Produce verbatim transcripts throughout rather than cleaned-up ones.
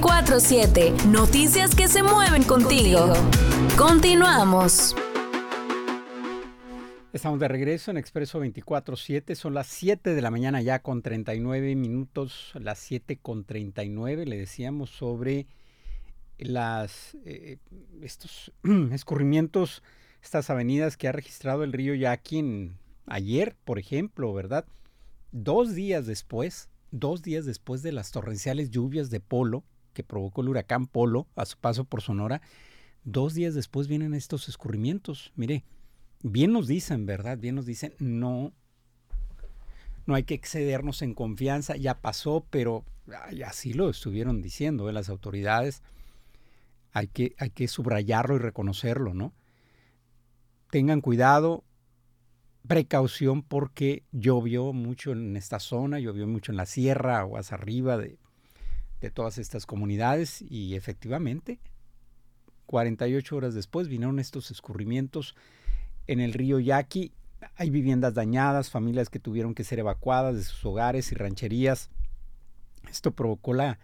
veinticuatro siete. Noticias que se mueven contigo. Continuamos. Estamos de regreso en Expreso veinticuatro siete. Son las siete de la mañana ya con treinta y nueve minutos. Las siete con treinta y nueve. Le decíamos sobre las eh, estos escurrimientos, estas avenidas que ha registrado el río Yaqui en, ayer, por ejemplo, ¿verdad? Dos días después, dos días después de las torrenciales lluvias de Polo, que provocó el huracán Polo a su paso por Sonora, dos días después vienen estos escurrimientos. Mire, bien nos dicen, ¿verdad? Bien nos dicen, no, no hay que excedernos en confianza, ya pasó, pero ay, así lo estuvieron diciendo ¿eh? las autoridades. Hay que, hay que subrayarlo y reconocerlo, ¿no? Tengan cuidado, precaución, porque llovió mucho en esta zona, llovió mucho en la sierra, aguas arriba de, de todas estas comunidades, y efectivamente, cuarenta y ocho horas después vinieron estos escurrimientos en el río Yaqui. Hay viviendas dañadas, familias que tuvieron que ser evacuadas de sus hogares y rancherías. Esto provocó la,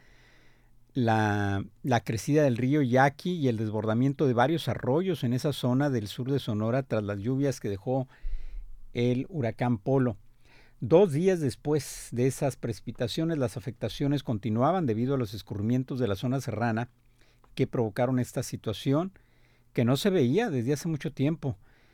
la, la crecida del río Yaqui y el desbordamiento de varios arroyos en esa zona del sur de Sonora tras las lluvias que dejó el huracán Polo. Dos días después de esas precipitaciones, las afectaciones continuaban debido a los escurrimientos de la zona serrana que provocaron esta situación que no se veía desde hace mucho tiempo.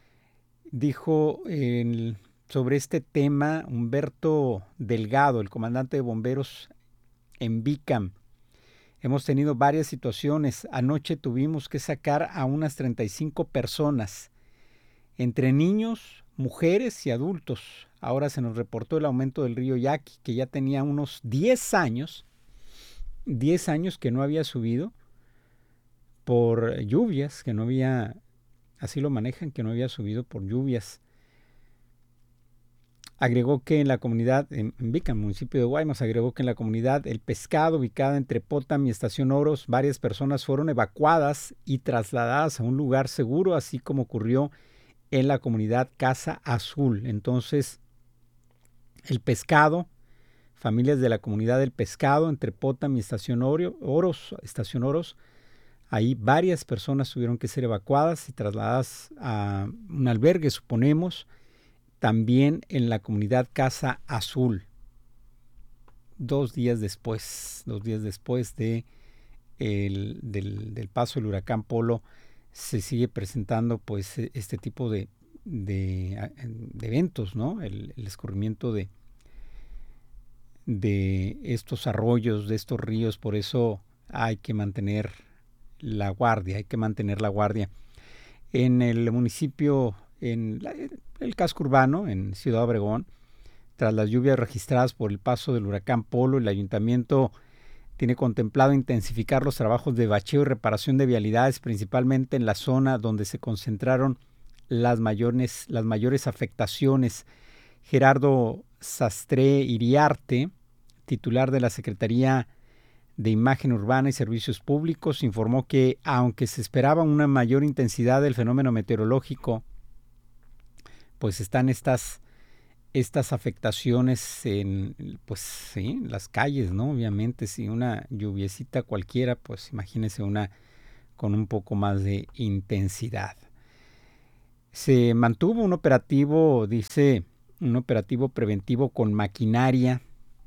Dijo el, sobre este tema Humberto Delgado, el comandante de bomberos en Bicam. Hemos tenido varias situaciones. Anoche tuvimos que sacar a unas treinta y cinco personas, entre niños, mujeres y adultos. Ahora se nos reportó el aumento del río Yaqui, que ya tenía unos diez años, diez años que no había subido por lluvias, que no había, así lo manejan, que no había subido por lluvias. Agregó que en la comunidad, en Bicam, municipio de Guaymas, agregó que en la comunidad El Pescado, ubicada entre Potam y Estación Oros, varias personas fueron evacuadas y trasladadas a un lugar seguro, así como ocurrió en la comunidad Casa Azul. Entonces, El Pescado, familias de la comunidad del Pescado, entre Potam y Estación Oros, Estación Oros, ahí varias personas tuvieron que ser evacuadas y trasladadas a un albergue, suponemos. También en la comunidad Casa Azul, dos días después, dos días después de el, del, del paso del huracán Polo, se sigue presentando pues este tipo de, de, de eventos, ¿no? El, el escurrimiento de, de estos arroyos, de estos ríos. Por eso hay que mantener la guardia, hay que mantener la guardia. En el municipio, en la, el casco urbano, en Ciudad Obregón, tras las lluvias registradas por el paso del huracán Polo, el ayuntamiento tiene contemplado intensificar los trabajos de bacheo y reparación de vialidades, principalmente en la zona donde se concentraron las mayores, las mayores afectaciones. Gerardo Sastre Iriarte, titular de la Secretaría de Imagen Urbana y Servicios Públicos, informó que aunque se esperaba una mayor intensidad del fenómeno meteorológico, pues están estas, estas afectaciones en, pues, sí, las calles, ¿no? Obviamente, si una lluviecita cualquiera, pues imagínese una con un poco más de intensidad. Se mantuvo un operativo, dice, un operativo preventivo con maquinaria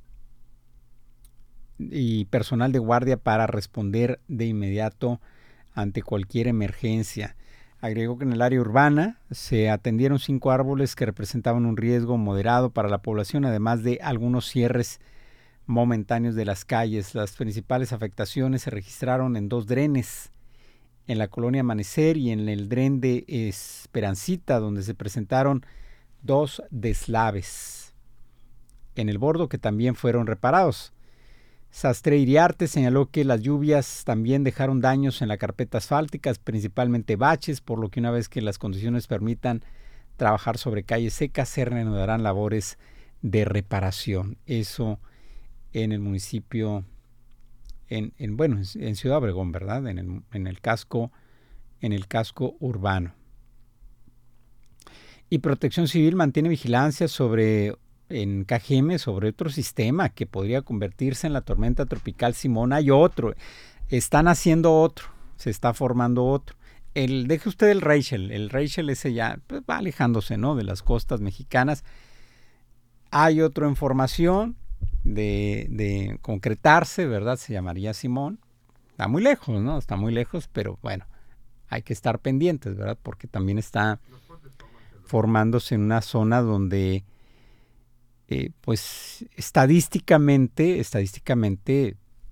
y personal de guardia para responder de inmediato ante cualquier emergencia. Agregó que en el área urbana se atendieron cinco árboles que representaban un riesgo moderado para la población, además de algunos cierres momentáneos de las calles. Las principales afectaciones se registraron en dos drenes, en la colonia Amanecer y en el dren de Esperancita, donde se presentaron dos deslaves en el bordo que también fueron reparados. Sastre Iriarte señaló que las lluvias también dejaron daños en la carpeta asfáltica, principalmente baches, por lo que una vez que las condiciones permitan trabajar sobre calles secas, se reanudarán labores de reparación. Eso en el municipio, en, en bueno, en Ciudad Obregón, ¿verdad? En el, en el casco, en el casco urbano. Y Protección Civil mantiene vigilancia sobre en Cajeme sobre otro sistema que podría convertirse en la tormenta tropical Simón. Hay otro, están haciendo otro, se está formando otro. El, deje usted el Rachel, el Rachel ese ya pues, va alejándose, ¿no?, de las costas mexicanas. Hay otro en formación de, de concretarse, ¿verdad? Se llamaría Simón. Está muy lejos, ¿no? Está muy lejos, pero bueno, hay que estar pendientes, ¿verdad? Porque también está formándose en una zona donde Eh, pues estadísticamente, estadísticamente,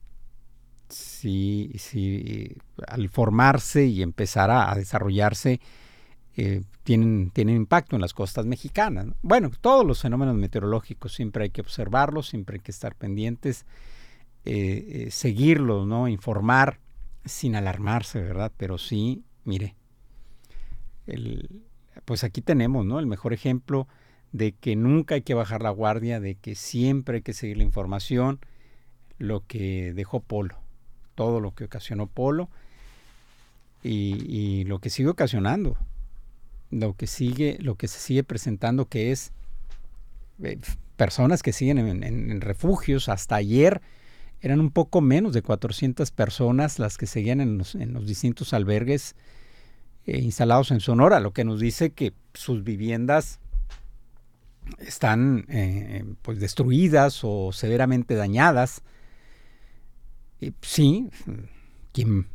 sí, sí, al formarse y empezar a, a desarrollarse, eh, tienen, tienen impacto en las costas mexicanas, ¿no? Bueno, todos los fenómenos meteorológicos siempre hay que observarlos, siempre hay que estar pendientes, eh, eh, seguirlos, ¿no? Informar sin alarmarse, ¿verdad? Pero sí, mire, el, pues aquí tenemos, ¿no?, el mejor ejemplo de que nunca hay que bajar la guardia, de que siempre hay que seguir la información, lo que dejó Polo, todo lo que ocasionó Polo y, y lo que sigue ocasionando, lo que sigue, lo que se sigue presentando, que es eh, personas que siguen en, en, en refugios. Hasta ayer eran un poco menos de cuatrocientas personas las que seguían en los, en los distintos albergues eh, instalados en Sonora, lo que nos dice que sus viviendas están eh, pues destruidas o severamente dañadas. Y sí, ¿quién?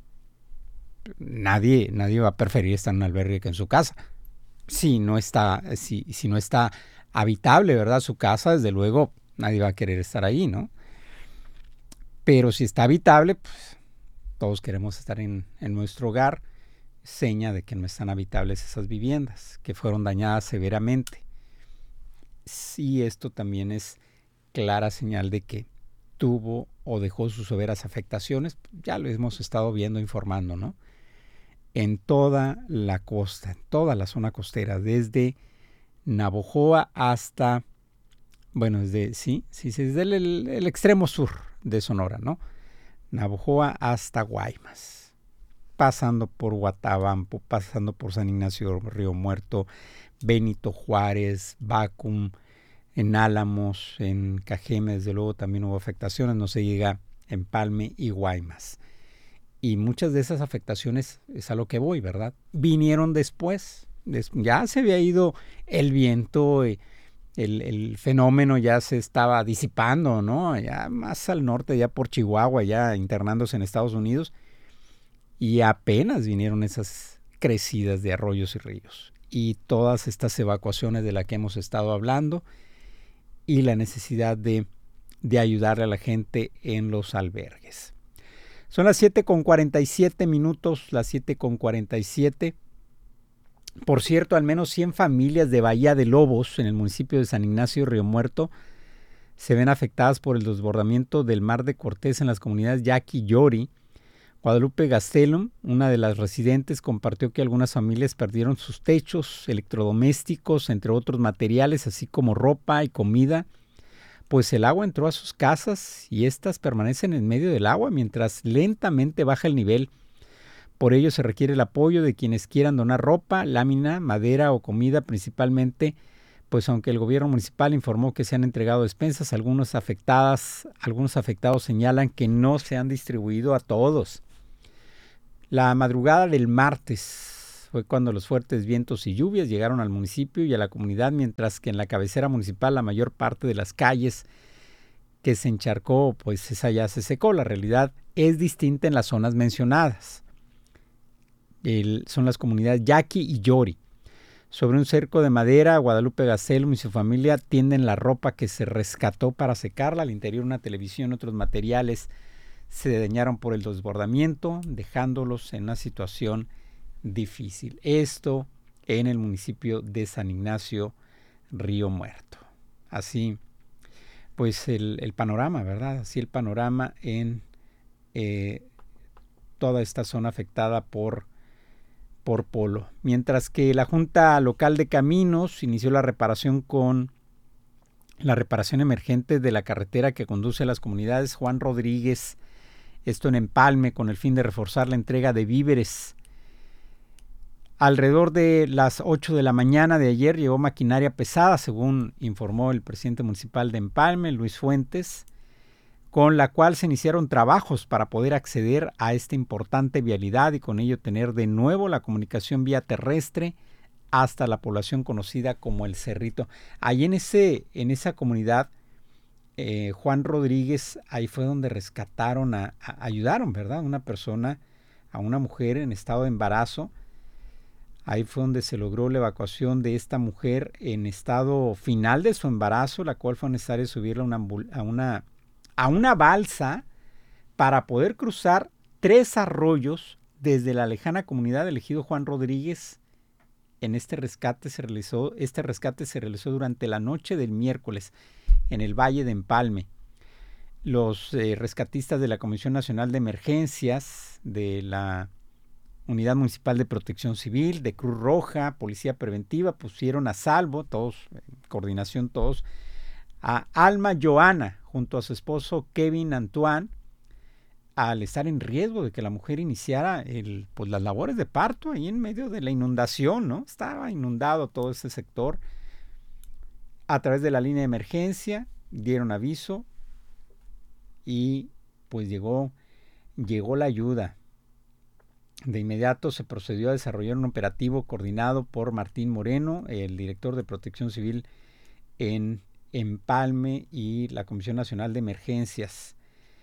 Nadie, nadie va a preferir estar en un albergue que en su casa. Si no está, si, si no está habitable, ¿verdad?, su casa, desde luego nadie va a querer estar ahí, ¿no? Pero si está habitable, pues todos queremos estar en, en nuestro hogar. Seña de que no están habitables esas viviendas, que fueron dañadas severamente. Sí, esto también es clara señal de que tuvo o dejó sus severas afectaciones. Ya lo hemos estado viendo, informando, ¿no? En toda la costa, en toda la zona costera, desde Navojoa hasta, bueno, desde, sí, sí, desde el, el, el extremo sur de Sonora, ¿no? Navojoa hasta Guaymas, pasando por Guatabampo, pasando por San Ignacio Río Muerto, Benito Juárez, Bacum, en Álamos, en Cajeme, desde luego también hubo afectaciones, no se llega Empalme y Guaymas. Y muchas de esas afectaciones, es a lo que voy, ¿verdad?, vinieron después. Des, ya se había ido el viento, el, el fenómeno ya se estaba disipando, ¿no? Ya más al norte, ya por Chihuahua, ya internándose en Estados Unidos. Y apenas vinieron esas crecidas de arroyos y ríos. Y todas estas evacuaciones de las que hemos estado hablando y la necesidad de, de ayudarle a la gente en los albergues. Son las siete con cuarenta y siete minutos, las siete con cuarenta y siete. Por cierto, al menos cien familias de Bahía de Lobos, en el municipio de San Ignacio Río Muerto, se ven afectadas por el desbordamiento del Mar de Cortés en las comunidades Yaqui y Yori. Guadalupe Gastelum, una de las residentes, compartió que algunas familias perdieron sus techos, electrodomésticos, entre otros materiales, así como ropa y comida, pues el agua entró a sus casas y éstas permanecen en medio del agua mientras lentamente baja el nivel. Por ello se requiere el apoyo de quienes quieran donar ropa, lámina, madera o comida principalmente, pues aunque el gobierno municipal informó que se han entregado despensas, algunos afectadas, algunos afectados señalan que no se han distribuido a todos. La madrugada del martes fue cuando los fuertes vientos y lluvias llegaron al municipio y a la comunidad, mientras que en la cabecera municipal la mayor parte de las calles que se encharcó, pues esa ya se secó. La realidad es distinta en las zonas mencionadas. El, son las comunidades Yaqui y Yori. Sobre un cerco de madera, Guadalupe Gastelum y su familia tienden la ropa que se rescató para secarla. Al interior una televisión y otros materiales se dañaron por el desbordamiento, dejándolos en una situación difícil. Esto en el municipio de San Ignacio Río Muerto. Así, pues el, el panorama, ¿verdad? Así el panorama en eh, toda esta zona afectada por, por Polo. Mientras que la Junta Local de Caminos inició la reparación con la reparación emergente de la carretera que conduce a las comunidades Juan Rodríguez, esto en Empalme, con el fin de reforzar la entrega de víveres Alrededor de las ocho de la mañana de ayer llegó maquinaria pesada, según informó el presidente municipal de Empalme, Luis Fuentes, con la cual se iniciaron trabajos para poder acceder a esta importante vialidad y con ello tener de nuevo la comunicación vía terrestre hasta la población conocida como El Cerrito. Ahí en, ese, en esa comunidad, eh, Juan Rodríguez, ahí fue donde rescataron, a, a, ayudaron, ¿verdad? A una persona, a una mujer en estado de embarazo. Ahí fue donde se logró la evacuación de esta mujer en estado final de su embarazo, la cual fue necesario subirla a una, a una, a una balsa para poder cruzar tres arroyos desde la lejana comunidad del ejido Juan Rodríguez. En este rescate se realizó, este rescate se realizó durante la noche del miércoles en el Valle de Empalme. Los eh, rescatistas de la Comisión Nacional de Emergencias, de la Unidad Municipal de Protección Civil, de Cruz Roja, Policía Preventiva, pusieron a salvo, todos, en coordinación todos, a Alma Joana junto a su esposo Kevin Antoine, al estar en riesgo de que la mujer iniciara el, pues, las labores de parto ahí en medio de la inundación, ¿no? Estaba inundado todo ese sector. A través de la línea de emergencia dieron aviso y pues llegó, llegó la ayuda. De inmediato se procedió a desarrollar un operativo coordinado por Martín Moreno, el director de Protección Civil en Empalme, y la Comisión Nacional de Emergencias.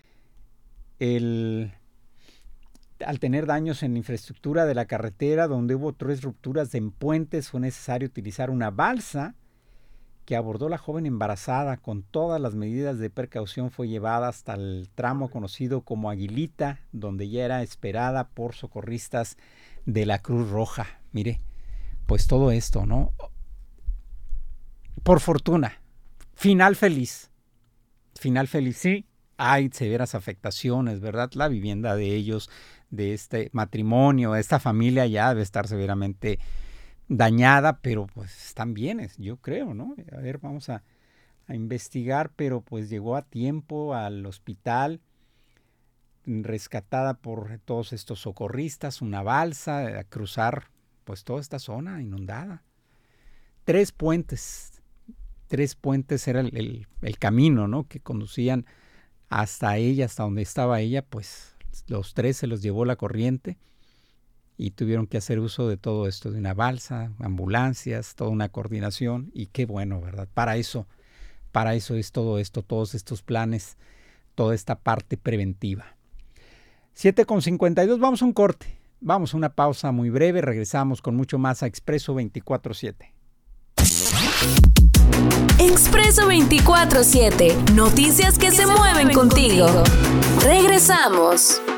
El, al tener daños en la infraestructura de la carretera, donde hubo tres rupturas en puentes, fue necesario utilizar una balsa que abordó la joven embarazada. Con todas las medidas de precaución fue llevada hasta el tramo conocido como Aguilita, donde ya era esperada por socorristas de la Cruz Roja. Mire, pues todo esto, ¿no? Por fortuna, final feliz, final feliz, sí. Hay severas afectaciones, ¿verdad? La vivienda de ellos, de este matrimonio, esta familia ya debe estar severamente dañada, pero pues están bienes, yo creo, ¿no? A ver, vamos a, a investigar, pero pues llegó a tiempo al hospital, rescatada por todos estos socorristas, una balsa, a cruzar pues toda esta zona inundada. Tres puentes, tres puentes era el, el, el camino, ¿no? Que conducían hasta ella, hasta donde estaba ella, pues los tres se los llevó la corriente y tuvieron que hacer uso de todo esto, de una balsa, ambulancias, toda una coordinación, y qué bueno, ¿verdad? Para eso, para eso es todo esto, todos estos planes, toda esta parte preventiva. siete con cincuenta y dos, vamos a un corte, vamos a una pausa muy breve, regresamos con mucho más a Expreso veinticuatro siete. Expreso veinticuatro siete, noticias que se mueven contigo. Regresamos.